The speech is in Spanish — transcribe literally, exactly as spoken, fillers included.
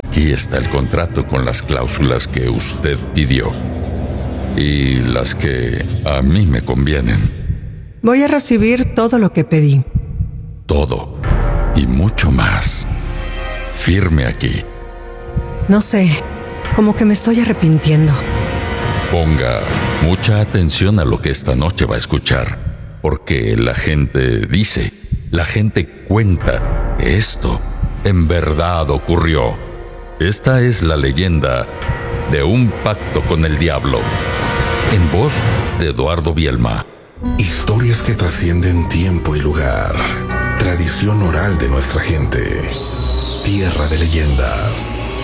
Aquí está el contrato con las cláusulas que usted pidió y las que a mí me convienen. Voy a recibir todo lo que pedí. Todo y mucho más. Firme aquí. No sé, como que me estoy arrepintiendo. Ponga mucha atención a lo que esta noche va a escuchar, porque la gente dice, la gente cuenta, esto en verdad ocurrió. Esta es la leyenda de un pacto con el diablo, en voz de Eduardo Bielma. Historias que trascienden tiempo y lugar. Tradición oral de nuestra gente. Tierra de leyendas.